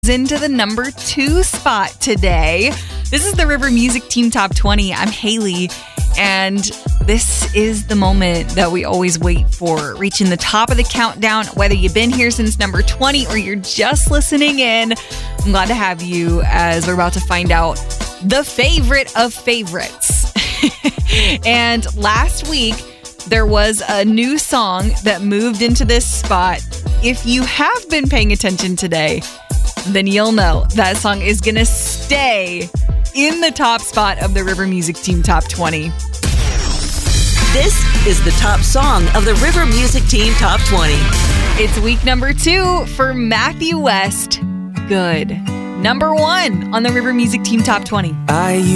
into the number 2 spot today. This is the River Music Team Top 20. I'm Haley, and this is the moment that we always wait for, reaching the top of the countdown. Whether you've been here since number 20 or you're just listening in, I'm glad to have you as we're about to find out the favorite of favorites. And last week, there was a new song that moved into this spot. If you have been paying attention today, then you'll know that song is going to stay in the top spot of the River Music Team Top 20. This is the top song of the River Music Team Top 20. It's week number 2 for Matthew West. Good. Number 1 on the River Music Team Top 20.